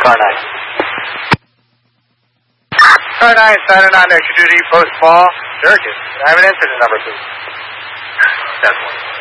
car 9. Car 9, Saturn 9, extra duty, post ball. Durkin, can I have an incident number, please? 10-1.